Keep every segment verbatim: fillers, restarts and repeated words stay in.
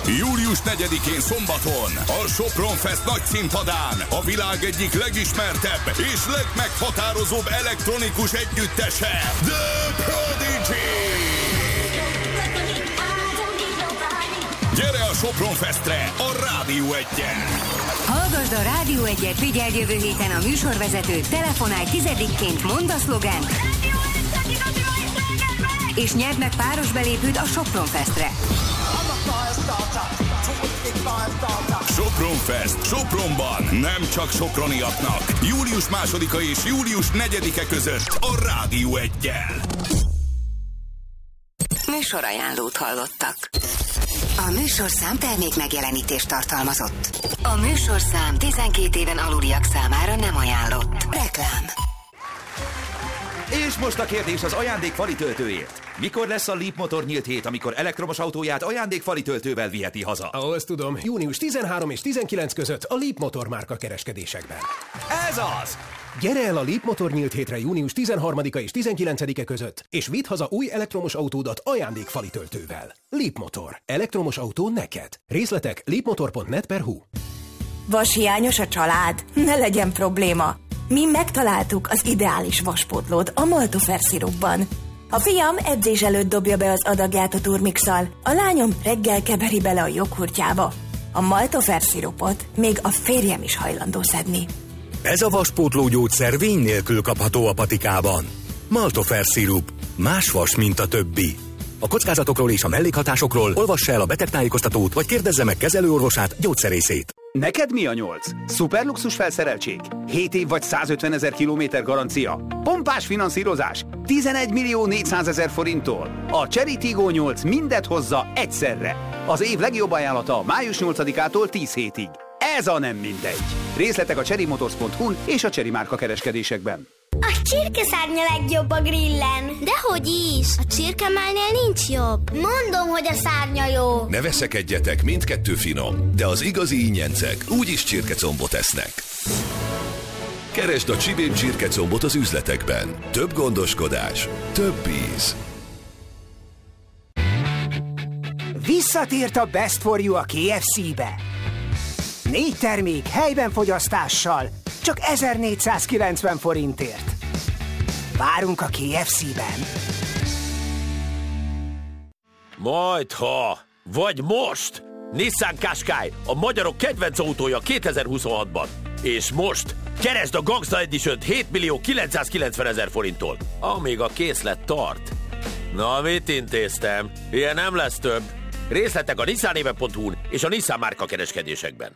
július negyedikén szombaton a Sopron Fest nagy színpadán a világ egyik legismertebb és legmeghatározóbb elektronikus együttese, The Prodigy! Gyere a Sopron Festre a Rádió egyen! Hallgasd a Rádió egyet, figyeld jövő héten a műsorvezetőt, telefonálj tizedikként, mondd a szlogent, és nyerd meg páros belépőt a Sopron Festre. Sopron Fest Sopronban, nem csak soproniaknak. július másodika és július negyedike között a Rádió eggyel. Műsorajánlót hallottak. A műsorszám termék megjelenítést tartalmazott. A műsorszám tizenkét éven aluliak számára nem ajánlott. Reklám. És most a kérdés az ajándékfali töltőért. Mikor lesz a Leap Motor nyílt hét, amikor elektromos autóját ajándékfali töltővel viheti haza? Ó, ezt tudom. június tizenharmadika és tizenkilencedike között a Leap Motor márka kereskedésekben. Ez az! Gyere el a Leap Motor nyílt hétre június tizenharmadika és tizenkilencedike között, és vidd haza új elektromos autódat ajándékfali töltővel. Leap Motor. Elektromos autó neked. Részletek leapmotor pont net per hu. Vashiányos a család? Ne legyen probléma. Mi megtaláltuk az ideális vaspótlót a Maltofer szirupban. A fiam edzés előtt dobja be az adagját a turmixal, a lányom reggel keveri bele a joghurtjába. A Maltofer szirupot még a férjem is hajlandó szedni. Ez a vaspótló gyógyszer vény nélkül kapható a patikában. Maltofer szirup. Más vas, mint a többi. A kockázatokról és a mellékhatásokról olvassa el a betegtájékoztatót, vagy kérdezze meg kezelőorvosát, gyógyszerészét. Neked mi a nyolc? Szuperluxus felszereltség? hét év vagy százötvenezer kilométer garancia? Pompás finanszírozás? tizenegy millió négyszázezer forinttól? A Chery Tiggo nyolc mindet hozza egyszerre. Az év legjobb ajánlata május nyolcadikától tíz hétig. Ez a nem mindegy. Részletek a chery motors pont hu-n és a Chery márka kereskedésekben. A csirkeszárnya legjobb a grillen. Dehogy is! A csirkemálnél nincs jobb. Mondom, hogy a szárnya jó. Ne veszekedjetek, mindkettő finom, de az igazi ingyencek úgyis csirkecombot esznek. Keresd a Csibén csirkecombot az üzletekben. Több gondoskodás, több íz. Visszatért a Best for You a ká ef cé-be. Négy termék helyben fogyasztással, csak ezernégyszázkilencven forintért. Várunk a ká ef cé-ben. Majdha, vagy most! Nissan Qashqai, a magyarok kedvenc autója kétezer-huszonhatban. És most keresd a Gangsta Edition-t hét millió kilencszázkilencvenezer forinttól, amíg a készlet tart. Na, mit intéztem? Ilyen nem lesz több. Részletek a nissanéve pont hu-n és a Nissan márka kereskedésekben.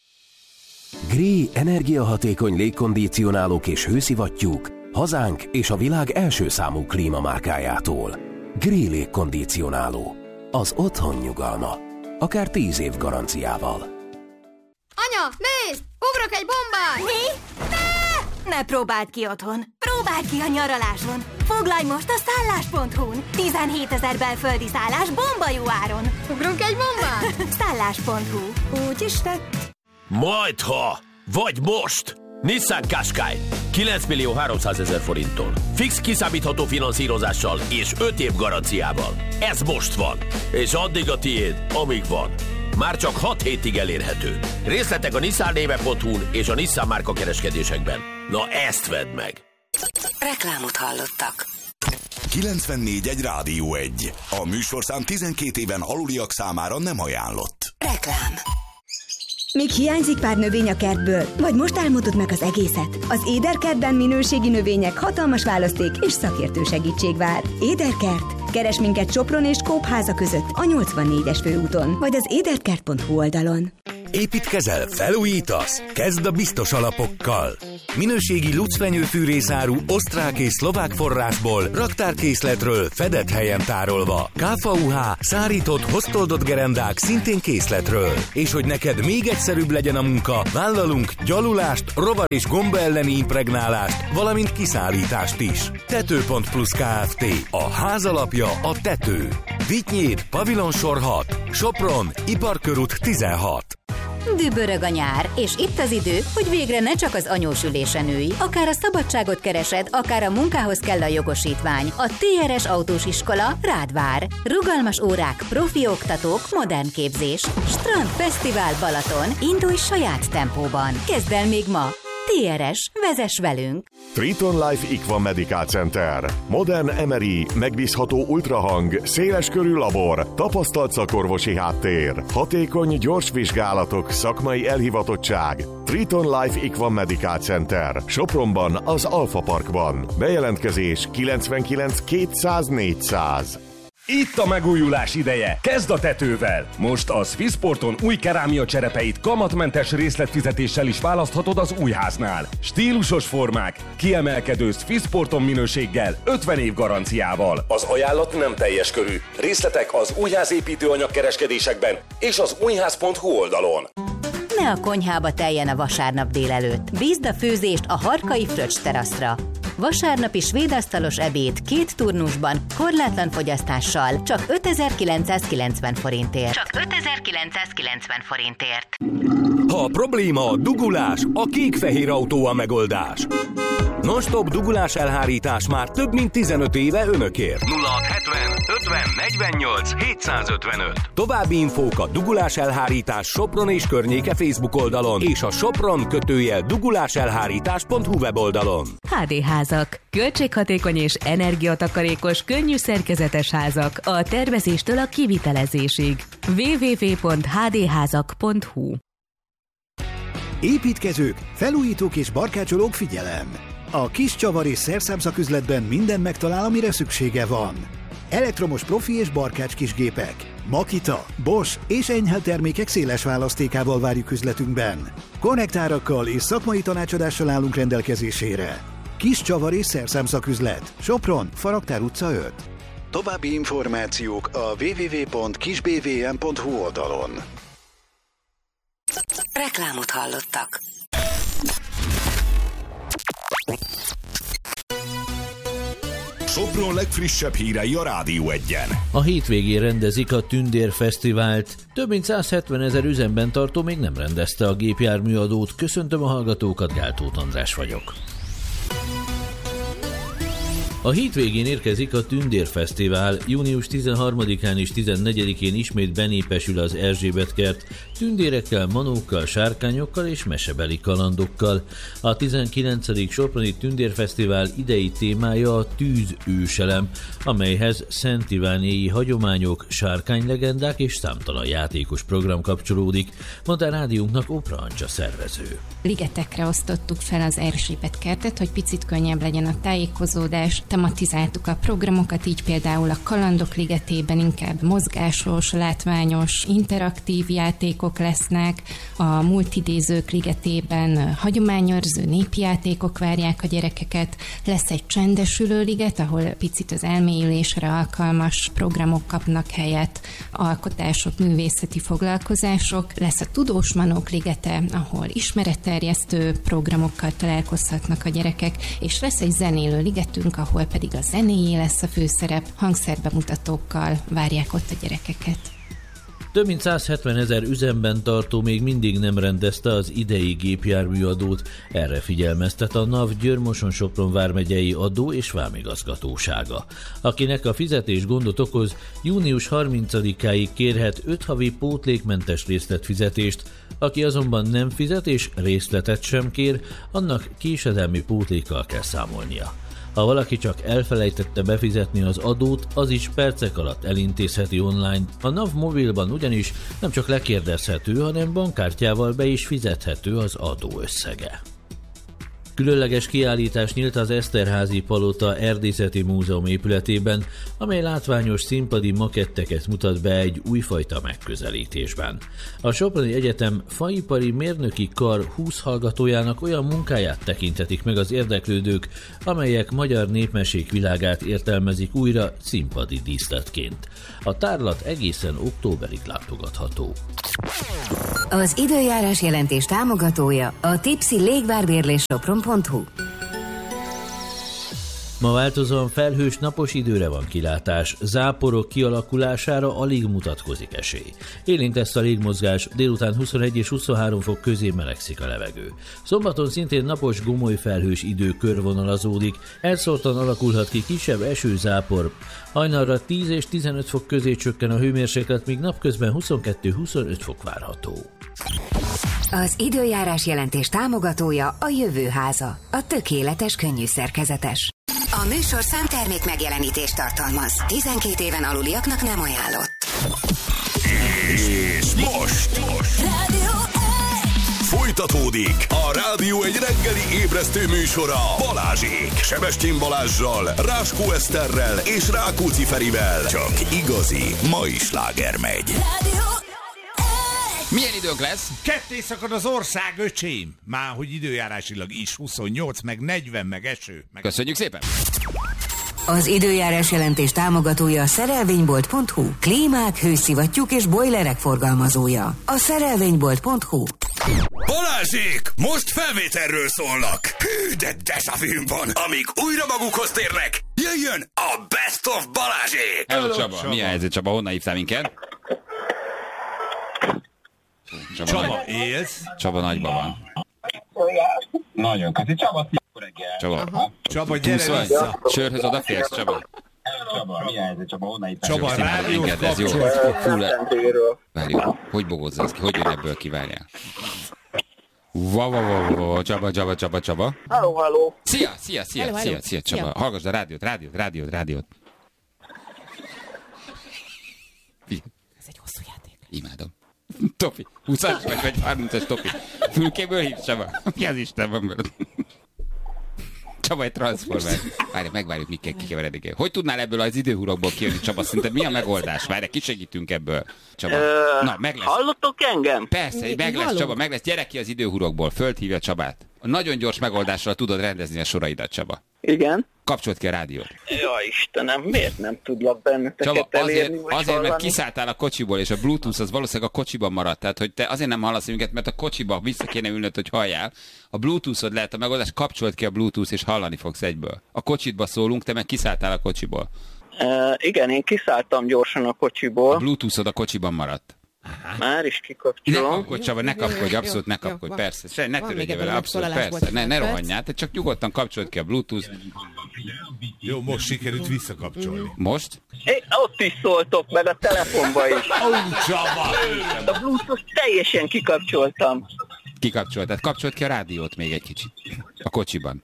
Gree energiahatékony légkondicionálók és hőszivattyúk hazánk és a világ első számú klímamárkájától. Gree légkondicionáló. Az otthon nyugalma. Akár tíz év garanciával. Anya, nézd! Ugrok egy bombát! Mi? Ne! Ne próbáld ki otthon. Próbáld ki a nyaraláson. Foglalj most a szállás pont hu-n. tizenhétezer belföldi szállás bomba jó áron. Ugrunk egy bombát? szállás pont hu. Úgy is tett. Majdha, vagy most! Nissan Qashqai, kilenc millió háromszázezer forinttól. Fix kiszámítható finanszírozással és öt év garanciával. Ez most van, és addig a tiéd, amíg van. Már csak hat hétig elérhető. Részletek a nissanéve pont hu-n és a Nissan márka kereskedésekben. Na ezt vedd meg! Reklámot hallottak. kilencvennégy egy Rádió egy. A műsorszám tizenkét éven aluliak számára nem ajánlott. Reklám. Még hiányzik pár növény a kertből? Vagy most álmodod meg az egészet? Az Éderkertben minőségi növények, hatalmas választék és szakértő segítség vár. Éderkert. Keres minket Sopron és Kópháza között a nyolcvannégyes főúton, vagy az éderkert pont hu oldalon. Építkezel, felújítasz? Kezd a biztos alapokkal. Minőségi lucfenyőfűrészáru osztrák és szlovák forrásból, raktárkészletről fedett helyen tárolva. ká ef u há, szárított, hoztoldott gerendák szintén készletről. És hogy neked még egyszerűbb legyen a munka, vállalunk gyalulást, rovar és gomba elleni impregnálást, valamint kiszállítást is. Tető.plusz Kft. A ház alapja a tető. Vitynéd, Pavilonsor hat, Sopron, Iparkörút tizenhat. Dübörög a nyár, és itt az idő, hogy végre ne csak az anyósülésen ülj. Akár a szabadságot keresed, akár a munkához kell a jogosítvány. A té er es Autós Iskola rád vár. Rugalmas órák, profi oktatók, modern képzés. Strand Fesztivál Balaton. Indulj saját tempóban. Kezd el még ma. té er es, vezess velünk! Triton Life Equa Medical Center. Modern em er i, megbízható ultrahang, széleskörű labor, tapasztalt szakorvosi háttér, hatékony, gyors vizsgálatok, szakmai elhivatottság. Triton Life Equa Medical Center. Sopronban, az Alfa Parkban. Bejelentkezés kilencvenkilenc kétszáz négyszáz. Itt a megújulás ideje! Kezd a tetővel! Most a Swissporton új kerámia cserepeit kamatmentes részletfizetéssel is választhatod az újháznál. Stílusos formák, kiemelkedő Swissporton minőséggel, ötven év garanciával. Az ajánlat nem teljes körű. Részletek az újház építőanyag kereskedésekben és az újház pont hu oldalon. Ne a konyhába teljen a vasárnap délelőtt. Bízd a főzést a Harkai Fröccs teraszra. Vasárnapi svédasztalos ebéd két turnusban, korlátlan fogyasztással, csak ötezer-kilencszázkilencven forintért. Csak ötezer-kilencszázkilencven forintért. Ha a probléma a dugulás, a kék-fehér autó a megoldás. Non-stop dugulás elhárítás már több mint tizenöt éve önökért. nulla hat hetven ötven negyvennyolc hétszázötvenöt. További infók a dugulás elhárítás Sopron és környéke Facebook oldalon és a Sopron kötőjel duguláselhárítás pont hu weboldalon. há dé házak. Költséghatékony és energiatakarékos, könnyű szerkezetes házak a tervezéstől a kivitelezésig. double-u double-u double-u pont há dé házak pont hu. Építkezők, felújítók és barkácsolók, figyelem! A kis csavar és szerszámszaküzletben minden megtalál, amire szüksége van. Elektromos profi és barkács kisgépek, Makita, Bosch és Enyhel termékek széles választékával várjuk üzletünkben. Konnektárakkal és szakmai tanácsadással állunk rendelkezésére. Kis csavar és szerszámszaküzlet, Sopron, Faraktár utca öt. További információk a double-u double-u double-u pont kis b v m pont hu oldalon. Reklámot hallottak. Sopron legfrissebb hírei a Rádió Egyen. A hétvégén rendezik a Tündér Fesztivált. Több mint százhetven ezer üzemben tartó még nem rendezte a gépjárműadót. Köszöntöm a hallgatókat, Gáltóth András vagyok. A hétvégén érkezik a Tündér Fesztivál, június tizenharmadikán és tizennegyedikén ismét benépesül az Erzsébetkert, tündérekkel, manókkal, sárkányokkal és mesebeli kalandokkal. A tizenkilencedik Soproni Tündér Fesztivál idei témája a tűzőselem, amelyhez szentivániai hagyományok, sárkánylegendák és számtalan játékos program kapcsolódik, mondta a rádiónknak Opra Ancsa szervező. Ligetekre osztottuk fel az Erzsébetkertet, hogy picit könnyebb legyen a tájékozódás. Tematizáltuk a programokat, így például a Kalandok ligetében inkább mozgásos, látványos, interaktív játékok lesznek, a Multidézők ligetében hagyományőrző népjátékok várják a gyerekeket, lesz egy csendesülő liget, ahol picit az elmélyülésre alkalmas programok kapnak helyet, alkotások, művészeti foglalkozások, lesz a Tudós Manók ligete, ahol ismeretterjesztő programokkal találkozhatnak a gyerekek, és lesz egy zenélő ligetünk, ahol pedig a zenéjé lesz a főszerep, hangszerbemutatókkal várják ott a gyerekeket. Több mint százhetven ezer üzemben tartó még mindig nem rendezte az idei gépjárműadót, erre figyelmeztet a NAV Győr-Moson-Sopron vármegyei adó- és vámigazgatósága. Akinek a fizetés gondot okoz, június harmincadikáig kérhet öt havi pótlékmentes részletfizetést, aki azonban nem fizet és részletet sem kér, annak késedelmi pótlékkal kell számolnia. Ha valaki csak elfelejtette befizetni az adót, az is percek alatt elintézheti online. A NAV mobilban ugyanis nem csak lekérdezhető, hanem bankkártyával be is fizethető az adó összege. Különleges kiállítás nyílt az Eszterházy Palota Erdészeti Múzeum épületében, amely látványos színpadi maketteket mutat be egy újfajta megközelítésben. A Soproni Egyetem faipari mérnöki kar húsz hallgatójának olyan munkáját tekintetik meg az érdeklődők, amelyek magyar népmesék világát értelmezik újra színpadi díszletként. A tárlat egészen októberig látogatható. Az időjárás jelentés támogatója a Tipsy légvárbérlés sopron pont hu. Ma változóan felhős napos időre van kilátás, záporok kialakulására alig mutatkozik esély. Élénk lesz a légmozgás, délután huszonegy és huszonhárom fok közé melegszik a levegő. Szombaton szintén napos, gomoly felhős idő körvonalazódik, elszórtan alakulhat ki kisebb esőzápor. Hajnalra tíz és tizenöt fok közé csökken a hőmérséklet, míg napközben huszonkettő-huszonöt fok várható. Az időjárás jelentés támogatója a Jövőháza, a tökéletes könnyű szerkezetes. A műsorszám termék megjelenítést tartalmaz. tizenkét éven aluliaknak nem ajánlott. És most, most. Folytatódik a Rádió egy reggeli ébresztő műsora Balázsék. Sebestyén Balázssal, Ráskó Eszterrel és Rákóczi Ferivel. Csak igazi mai sláger megy. Milyen időnk lesz? Ketté szakad az ország, öcsém. Már hogy időjárásilag is huszonnyolc, meg negyven, meg eső. Meg... Köszönjük szépen! Az időjárás jelentés támogatója a szerelvénybolt pont hu. Klímák, hőszivattyúk és bojlerek forgalmazója. A szerelvénybolt pont hu. Balázsék! Most felvételről szólnak. Hű, de deja vu van. Amíg újra magukhoz térnek, jöjjön a Best of Balázsék! Hello, Csaba. Csaba. Mi a helyzet, Csaba? Honnan hívtál minket? Csaba, Csaba nagy... élsz? Csaba nagyban van. Nagyon köszi, Csaba. Csaba, Csaba, gyere vissza. Sörhöz odaférsz, Csaba? Csaba, mi a helyzet, Csaba? Honnan hívtál? Csaba, rádiót ez jó. kapcsolt. Várjuk, hogy bogózza ez ki? Hogy jön ebből ki, várjál? Va, va, va, va, Csaba, Csaba, Csaba, Csaba. Halló, halló. Szia, szia, szia, Hello, szia, hello. szia, Csaba. Szia. Hallgassd a rádiót, rádiót, rádiót, rádiót. Ez egy hosszú játék. Imádom. Topi, húszas vagy, vagy harmincas Topi. Fülkéből hívsz, Csaba? Mi az Isten van belőle? Csaba egy transformer. Várj, megvárjuk, mikkel kikeveredik. Hogy tudnál ebből az időhurokból kijönni, Csaba? Szerinted mi a megoldás? Várj, kisegítünk ebből. Csaba. Ö, Na, meg lesz. Hallottok engem? Persze, Még meg lesz, hallom. Csaba, meg lesz. Gyere ki az időhurokból. Földhívja Csabát. A nagyon gyors megoldással tudod rendezni a soraidat, Csaba. Igen. Kapcsolt ki a rádiót. Ja, Istenem, miért nem tudlak benneteket Csaba, elérni, azért, vagy azért mert hallani? kiszálltál a kocsiból, és a Bluetooth az valószínűleg a kocsiban maradt. Tehát, hogy te azért nem hallasz minket, mert a kocsiba vissza kéne ülnöd, hogy halljál. A Bluetooth-od lehet a megoldás, kapcsolt ki a Bluetooth, és hallani fogsz egyből. A kocsitba szólunk, te meg kiszálltál a kocsiból. Uh, igen, én kiszálltam gyorsan a kocsiból. A Bluetooth-od a kocsiban maradt. Már is Ne kikapcsolom. kapkodj, Csaba, ne kapkodj, abszolút ne kapkodj, persze. Se, ne törődj vele, abszolút, persze. Ne, ne rohanjál, te csak nyugodtan kapcsolt ki a Bluetooth. Jó, most sikerült visszakapcsolni. Most? É, ott is szóltok, meg a telefonba is. Ó, Csaba! A Bluetooth teljesen kikapcsoltam. Kikapcsoltad. Kapcsolt ki a rádiót még egy kicsit. A kocsiban.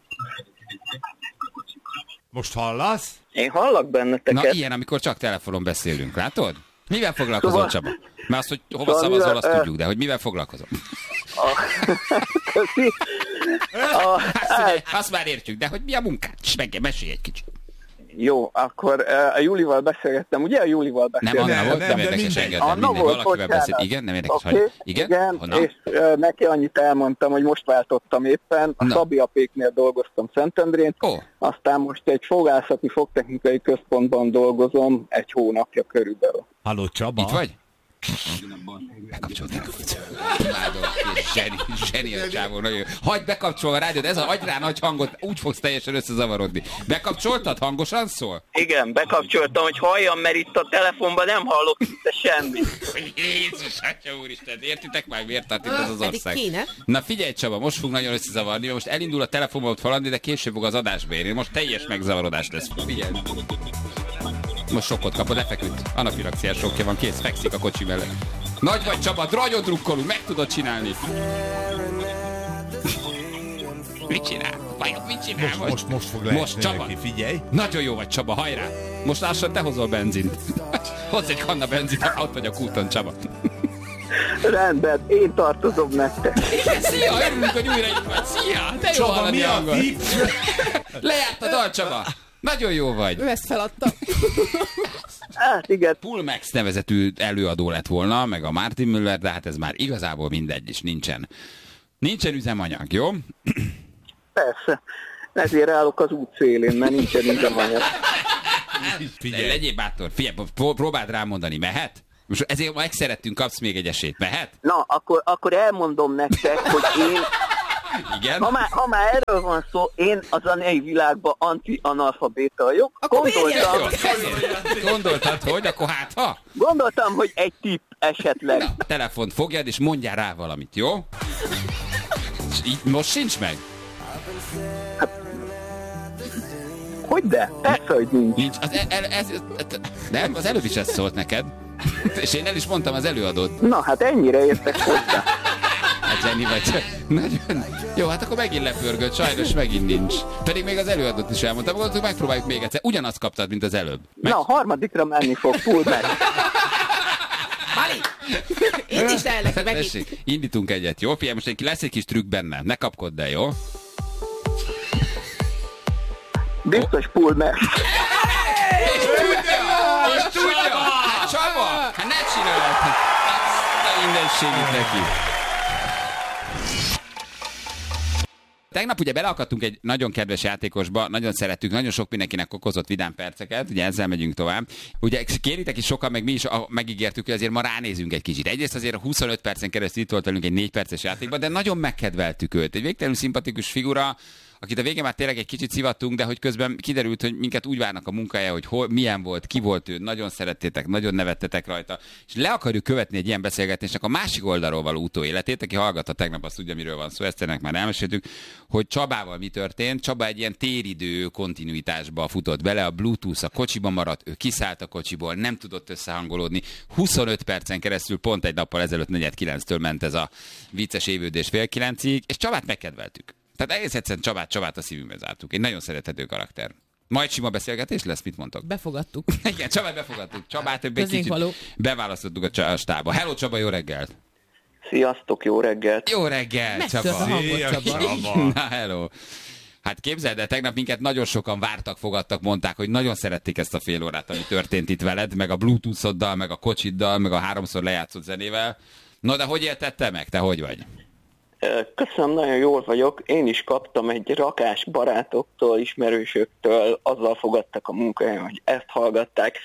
Most hallasz? Én hallak benneteket. Na, ilyen, amikor csak telefonon beszélünk, látod? Mivel foglalkozol, Szóval- Csaba? Mert azt, hogy hova Szóval szavazol, mivel, azt ö- tudjuk, de hogy mivel foglalkozol? Köszi. A, Azt, ugye, azt már értjük, de hogy mi a munkád? S meg mesélj egy kicsit. Jó, akkor uh, a Júlival beszélgettem, ugye a Júlival Nem beszélgettem? Anna volt, nem, nem érdekes engem, nem Anna mindegy, volt, valakivel bocsánat. beszélt. Igen, nem érdekes, Oké, hogy... Igen? igen, Honnan? és uh, neki annyit elmondtam, hogy most váltottam éppen, a Na. Szabi apéknél dolgoztam Szentendrén, oh. aztán most egy fogászati fogtechnikai központban dolgozom egy hónapja körülbelül. Halló, Csaba? Itt vagy? Bekapcsoltál. Imádom, zseni, zseni a csávó, nagyon jó. Hagyd bekapcsolva a rádiót, ez a adj rá nagy hangot, úgy fogsz teljesen összezavarodni. Bekapcsoltad? Hangosan szól? Igen, bekapcsoltam, hogy halljam, mert itt a telefonban nem hallok szinte semmit. Jézus, atya úristen, értitek már, miért tart itt ez az Pedig ország? kéne. Na figyelj, Csaba, most fog nagyon összezavarni, mert most elindul a telefonból valami, de később fog az adásba érni. Most teljes megzavarodás lesz. Figyelj. Most sokkot kapod, lefeküdt. Anafilaxiás sokja van, kész, fekszik a kocsi mellett. Nagy vagy, Csaba, nagyon drukkolunk, meg tudod csinálni. Mit csinál? Vajon mit csinál Most, most? most, most fog Most, leesni Csaba. neki, figyelj. Nagyon jó vagy, Csaba, hajrá! Most lassan te hozol benzint. Hozz egy kanna benzint, ott vagy a kúton, Csaba. Rendben, én tartozom nektek. Szia, örülünk, hogy újra itt vagy. Szia, de jó Csaba, hallani mi a hangot. tipp? Lejárt a dal, Csaba. Nagyon jó vagy. Ő ezt feladta. Hát igen. Pullmax nevezetű előadó lett volna, meg a Martin Müller, de hát ez már igazából mindegy, és nincsen. Nincsen üzemanyag, jó? Persze. Ezért állok az út szélén, mert nincsen üzemanyag. Figyelj. Legyél bátor, figyelj, pró- próbáld rámondani, mehet? Most ezért ma megszerettünk, kapsz még egy esélyt, mehet? Na, akkor, akkor elmondom nektek, hogy én Igen? Ha már, ha már erről van szó, én a zenei világban anti-analfabéta vagyok. Gondoltam, Gondoltad, hogy akkor hát ha? Gondoltam, hogy egy tipp esetleg. Na, a telefont fogjad, és mondjál rá valamit, jó? És így most sincs meg? Hogy de? Persze, hogy nincs. Nincs. Az, el, ez, ez, nem, az előbb is ezt szólt neked. És én el is mondtam az előadót. Na, hát ennyire értek hozzá. Hát Jenny vagy. Nagyon. Jó, hát akkor megint lepörgött, sajnos megint nincs. Pedig még az előadót is elmondtam, gondoltuk, megpróbáljuk még egyszer. Ugyanazt kaptad, mint az előbb. Meg... Na, a harmadikra menni fog, full meg. Mari! Indítsd el neki megint. Tessék, indítunk egyet, jó? Figyelj, most lesz egy kis trükk benne. Ne kapkodd el, jó? Biztos full meg. És tudja! És tudja! Hát Csaba! Hát ne csinálj! Azt a mindenségét neki. Tegnap ugye beleakadtunk egy nagyon kedves játékosba, nagyon szerettük, nagyon sok mindenkinek okozott vidám perceket, ugye ezzel megyünk tovább. Ugye kéritek is sokan, meg mi is megígértük, hogy azért ma ránézünk egy kicsit. Egyrészt azért huszonöt percen keresztül itt volt velünk egy négy perces játékban, de nagyon megkedveltük őt. Egy végtelenül szimpatikus figura, akit a végén már tényleg egy kicsit szivattunk, de hogy közben kiderült, hogy minket úgy várnak a munkája, hogy hol, milyen volt, ki volt ő, nagyon szerettétek, nagyon nevettetek rajta, és le akarjuk követni egy ilyen beszélgetésnek a másik oldalról való utóéletét, aki hallgatta tegnap, azt tudja, miről van szó, ezt ennek már elmeséltük, hogy Csabával mi történt. Csaba egy ilyen téridő kontinuitásba futott bele, a Bluetooth a kocsiban maradt, ő kiszállt a kocsiból, nem tudott összehangolódni. huszonöt percen keresztül, pont egy nappal ezelőtt negyed kilenctől ment ez a vicces évődés fél kilencig, és Csabát megkedveltük. Tehát egész egyszerűen Csabát, Csabát a szívünkbe zártuk. Egy nagyon szerethető karakter. Majd sima beszélgetés lesz, mit mondtok? Befogadtuk. Igen, Csabát befogadtuk. Csabát egy kicsit való. Beválasztottuk a stába. Hello Csaba, jó reggelt! Sziasztok, jó reggelt! Jó reggelt, Megtör Csaba! a hangot, Csaba! Na, hello! Hát képzeld el, tegnap minket nagyon sokan vártak, fogadtak, mondták, hogy nagyon szerették ezt a fél órát, ami történt itt veled, meg a Bluetooth-oddal, meg a kocsiddal, meg a háromszor lejátszott zenével. No, de hogy éltette meg? Te hogy vagy? Köszönöm, nagyon jól vagyok. Én is kaptam egy rakás barátoktól, ismerősöktől, azzal fogadtak a munkáján, hogy ezt hallgatták.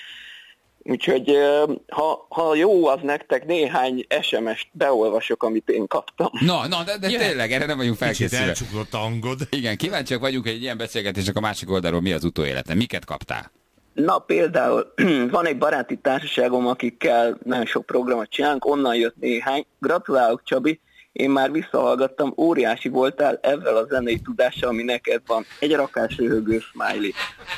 Úgyhogy ha, ha jó az nektek, néhány es em est beolvasok, amit én kaptam. Na, na de, de tényleg, erre nem vagyunk felkészülve. Kicsit elcsuklott a hangod. Igen, kíváncsiak vagyunk, hogy egy ilyen beszélgetésnek a másik oldalról mi az utóélete. Miket kaptál? Na például van egy baráti társaságom, akikkel nagyon sok programot csinálunk, onnan jött néhány. Gratulálok, Csabi! Én már visszahallgattam, óriási voltál ezzel a zenei tudással, ami neked van. Egy rakás röhögő smiley.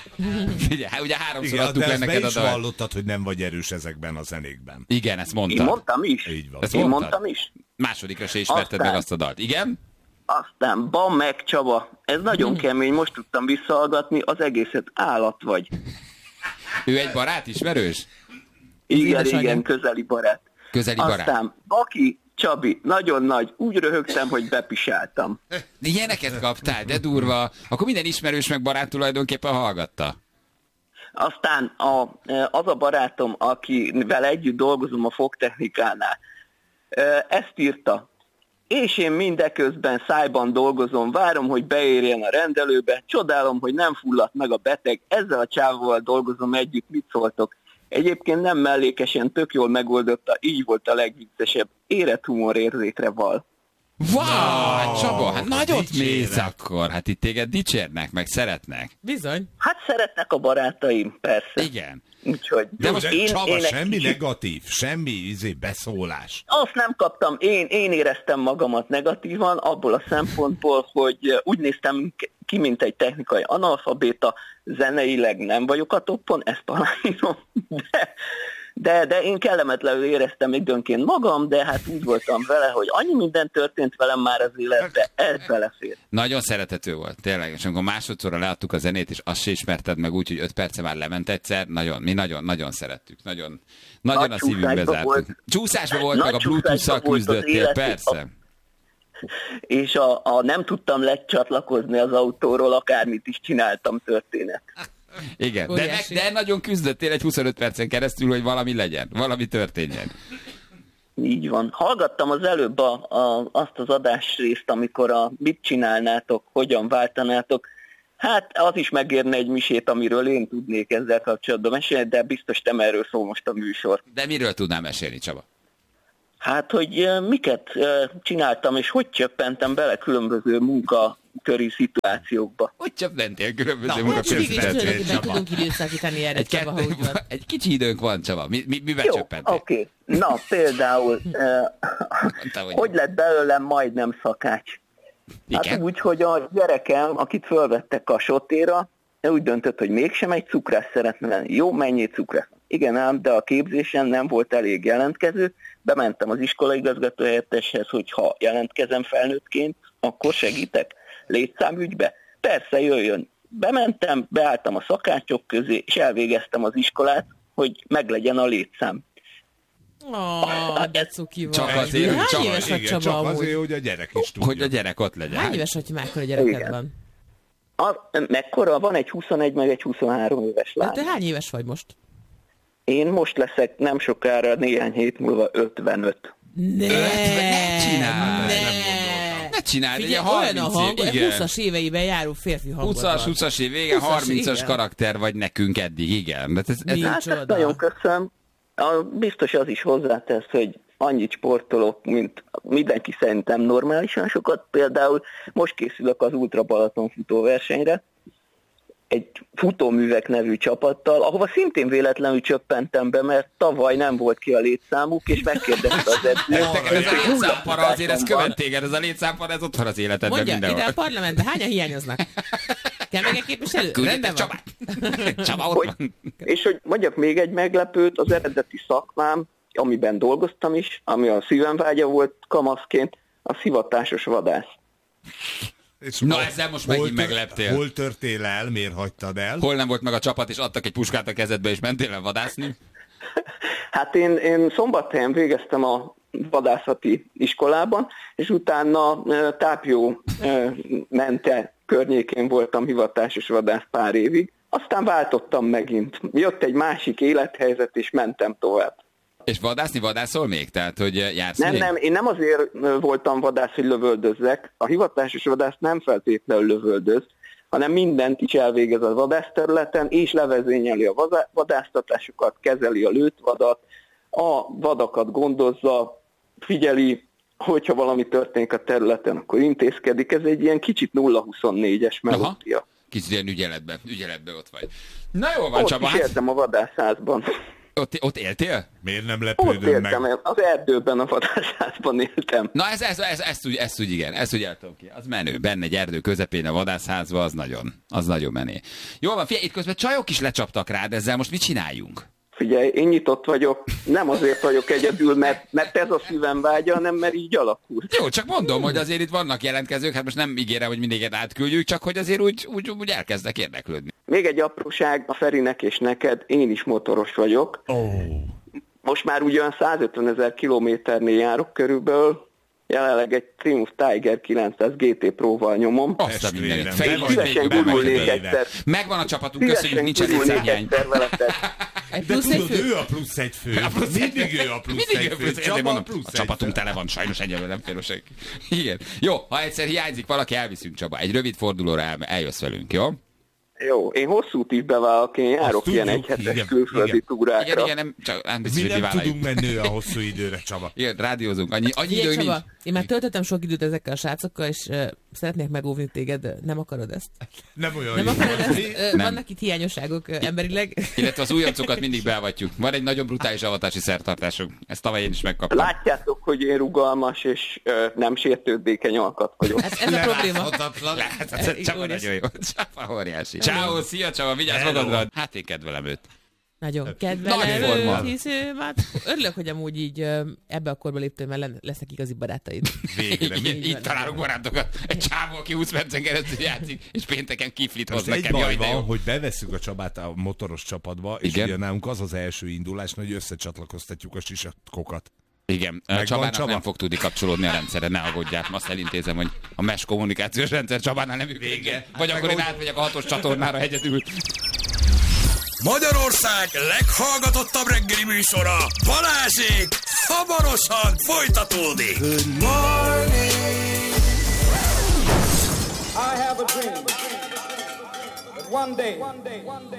Figyelj, ugye háromszor Igen, adtuk le neked a is dalt. vallottad, hogy nem vagy erős ezekben a zenékben. Igen, ezt mondtad. Én mondtam is. Így van. Ezt Én mondtad? mondtam is. Másodikra se ismerted Aztán, meg azt a dalt. Igen? Aztán, bam meg Csaba. Ez nagyon kemény, most tudtam visszahallgatni, az egészet állat vagy. Ő egy barát, ismerős? Igen, igen, közeli barát. Közeli barát. Aztán, Baki, Csabi, nagyon nagy, úgy röhögtem, hogy bepisáltam. De ilyeneket kaptál, de durva. Akkor minden ismerős meg barát tulajdonképpen hallgatta. Aztán a, az a barátom, akivel együtt dolgozom a fogtechnikánál, ezt írta. És én mindeközben szájban dolgozom, várom, hogy beérjen a rendelőbe, csodálom, hogy nem fulladt meg a beteg, ezzel a csávóval dolgozom együtt, mit szóltok? Egyébként nem mellékesen, tök jól megoldotta, így volt a legviccesebb. Érett humorérzékre val. Wow, hát Csaba, hát nagyot mész akkor. Hát itt téged dicsérnek, meg szeretnek. Bizony. Hát szeretnek a barátaim, persze. Igen. Úgyhogy. De De most én, Csaba, én semmi kicsit... negatív, semmi izé, beszólás. Azt nem kaptam, én, én éreztem magamat negatívan, abból a szempontból, hogy úgy néztem ki, mint egy technikai analfabéta, zeneileg nem vagyok a toppon, ezt aláírom, de, de, de én kellemetlenül éreztem időnként magam, de hát úgy voltam vele, hogy annyi minden történt velem már az életben, ez belefér. Nagyon szerethető volt, tényleg, és amikor másodszorra leadtuk a zenét, és azt se ismerted meg úgy, hogy öt perce már lement egyszer, nagyon, mi nagyon, nagyon szerettük, nagyon, nagyon Nagy a szívünkbe zártuk. Volt. Csúszásba volt, Nagy meg a Bluetooth-szal küzdöttél, persze. És a, a nem tudtam lecsatlakozni az autóról, akármit is csináltam történet. Igen, de, meg, de nagyon küzdöttél egy huszonöt percen keresztül, hogy valami legyen, valami történjen. Így van. Hallgattam az előbb a, a, azt az adásrészt, amikor a mit csinálnátok, hogyan váltanátok. Hát az is megérne egy misét, amiről én tudnék ezzel kapcsolatban mesélni, de biztos nem erről szól most a műsor. De miről tudnám mesélni, Csaba? Hát, hogy miket csináltam, és hogy csöppentem bele különböző munkaköri szituációkba. Hogy csöppentél különböző Na, munkaköri szituációkba? szituációkba? Tudunk időszakítani erre, Egy, Csaba, ha úgy van. egy kicsi időnk van, Csaba. Mi, mi, mivel Jó, csöppentél? oké. Okay. Na, például, uh, hogy lett belőlem majdnem szakács? Igen? Hát úgy, hogy a gyerekem, akit fölvettek a sotéra, úgy döntött, hogy mégsem egy cukrász szeretne lenni. Jó, mennyi cukrász? Igen ám, de a képzésen nem volt elég jelentkező. Bementem az iskolaigazgató helyetteshez, hogy ha jelentkezem felnőttként, akkor segítek létszámügybe. Persze, jöjjön. Bementem, beálltam a szakácsok közé, és elvégeztem az iskolát, hogy meglegyen a létszám. Oh, de cuki vagy. Csak azért, Hány csak, éves vagy, Igen, Csaba, csak amúgy? azért, hogy a gyerek is tudja. Hogy a gyerek ott legyen. Hány éves vagy, hogy mekkora gyereked Igen. van? A, mekkora? Van egy huszonegy, meg egy huszonhárom éves lány. Hát te hány éves vagy most? Én most leszek nem sokára, néhány hét múlva ötvenöt. Ne, ne csinálj! ne. Ne csinálj, Figyelj, ugye olyan a harminc hang, év, hogy igen. húszas éveiben járó férfi hangod húszas, van. húszas év vége, húszas, harmincas igen. karakter vagy nekünk eddig, igen. De ez, ez, Hát ezt nagyon köszönöm. A, biztos az is hozzátesz, hogy annyit sportolok, mint mindenki szerintem normálisan sokat. Például most készülök az Ultra Balaton futóversenyre, egy futóművek nevű csapattal, ahova szintén véletlenül csöppentem be, mert tavaly nem volt ki a létszámuk, és megkérdezte az edző. ez a létszámpara azért, ez követ téged, ez a létszámpara, ez ott van az életedben Mondja, mindenhol. ide a parlamentben hányan hiányoznak? Kell meg egy képviselő? Rendben van. Csaba, ott hogy, van. És hogy mondjak még egy meglepőt, az eredeti szakmám, amiben dolgoztam is, ami a szívemvágya volt kamaszként, a hivatásos vadász. És Na, hol- ezzel most hol megint tört- megleptél. Hol törtél el, miért hagytad el? Hol nem volt meg a csapat, és adtak egy puskát a kezedbe, és mentél el vadászni? Hát én, én Szombathelyen végeztem a vadászati iskolában, és utána e, Tápjó e, mente környékén voltam hivatásos vadász pár évig. Aztán váltottam megint. Jött egy másik élethelyzet, és mentem tovább. És vadászni vadászol még? Tehát, hogy jársz Nem, még? nem, én nem azért voltam vadász, hogy lövöldözzek. A hivatásos vadász nem feltétlenül lövöldöz, hanem mindent is elvégez a vadászterületen, és levezényeli a vadásztatásokat, kezeli a lőtt vadat, a vadakat gondozza, figyeli, hogyha valami történik a területen, akkor intézkedik. Ez egy ilyen kicsit nulla huszonnégyes melódia. Kicsit ilyen ügyeletben, ügyeletben ott vagy. Na jól van, Ott Csaba. is éltem a vadászházban. Ott, ott éltél? Miért nem Ott lepődöm meg? éltem, el, az erdőben a vadászházban éltem. Na ez, ez, ez, ezt, úgy, ezt úgy igen, ezt úgy el tudom ki. Az menő. Benne egy erdő közepén a vadászházba, az nagyon, az nagyon menő. Jól van, figyelj, itt közben csajok is lecsaptak rád, ezzel most mit csináljunk? Figyelj, én nyitott vagyok, nem azért vagyok egyedül, mert, mert ez a szívem vágya, hanem mert így alakult. Jó, csak mondom, hogy azért itt vannak jelentkezők, hát most nem ígérem, hogy mindiget átküldjük, csak hogy azért úgy, úgy, úgy elkezdek érdeklődni. Még egy apróság a Ferinek és neked, én is motoros vagyok. Oh. Most már ugyan százötven ezer kilométernél járok körülbelül, jelenleg egy Triumph Tiger kilencszáz gé té Pro-val nyomom. Azt a mindenit. Szívesen gurulnék egyszer. Megvan a csapatunk, köszönjük, nincs elég gurulnék szemhiány. egyszer veletek. De tudod, ő a plusz egy fő. Mindig ő a plusz Mindig egy ő fő. plusz, ezért Csaba mondom, plusz a egy csapatunk fő. tele van, sajnos egyelőre nem fér senki. Igen. Jó, ha egyszer hiányzik valaki, elviszünk, Csaba. Egy rövid fordulóra el, eljössz velünk, jó? Jó, én hosszú tívbevállalok, én járok Azt ilyen tudjuk, egyhetes igen, külföldi igen. túrákra. Igen, igen, nem, csak nem biztos, Mi hogy mi nem vállaljuk. tudunk menni a hosszú időre, Csaba. Igen, rádiózunk. Annyi, annyi Figyelj, időnk Csaba, nincs. én már töltöttem sok időt ezekkel a srácokkal, és uh, szeretnék megóvni téged, nem akarod ezt? Nem olyan Nem jó. akarod ezt? Uh, Nem. vannak itt hiányosságok uh, emberileg. Illetve az újoncokat mindig beavatjuk. Van egy nagyon brutális avatási szertartásunk. Ezt tavaly én is megkaptam. Látjátok, hogy én rugalmas és ö, nem sértődékeny alkat vagyok. Ez, ez a probléma. Láthatatlan. Láthatod, Csaba nagyon jó. Csaba óriási. Ciao, szia Csaba, vigyázz magadra. Hát én kedvelem őt. Nagyon Nagy kedvelem forma. őt, hisz ő már örülök, hogy amúgy így ö, ebbe a korba léptél, mert len- lesznek igazi barátaid. Végre. Igen, Így így van. találunk barátokat. Egy csávó, aki húsz percen keresztül játszik, és pénteken kiflit hoz Most egy nekem. baj Jaj, de jó. van, hogy bevesszük a Csabát a motoros csapatba, és Igen. ugye nálunk az az első indulás, hogy összecsatlakoztatjuk a sisakokat. Igen, Megvan, Csabának Csaba? nem fog tudni kapcsolódni a rendszerre, ne aggódjál. Azt elintézem, hogy a mesh kommunikációs rendszer Csabánál nem működik. Vagy akkor én átmegyek a hatos csatornára egyedül. Magyarország leghallgatottabb reggeli műsora, Balázsék, hamarosan folytatódik. Good morning. I have a dream that one day, one day, one day